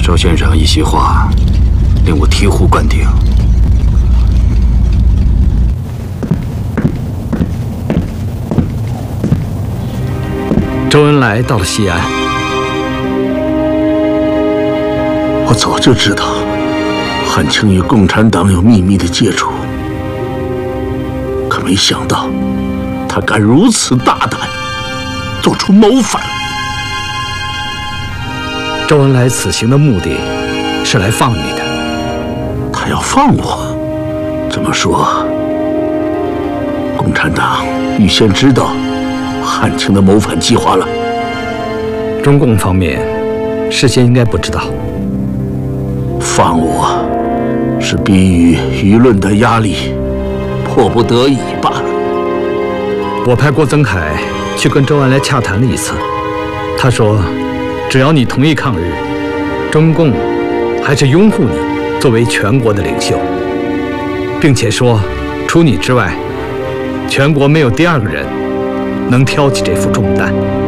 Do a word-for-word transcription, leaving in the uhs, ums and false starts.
周县长一席话，令我醍醐灌顶。 周恩来到了西安， 我早就知道汉卿与共产党有秘密的接触，可没想到他敢如此大胆，做出谋反。 周恩来此行的目的是来放你的。 他要放我？这么说，共产党预先知道汉卿的谋反计划了？ 中共方面事先应该不知道。 放我是逼于舆论的压力，迫不得已罢了。 我派郭增凯去跟周恩来洽谈了一次，他说只要你同意抗日，中共还是拥护你作为全国的领袖，并且说除你之外，全国没有第二个人能挑起这副重担。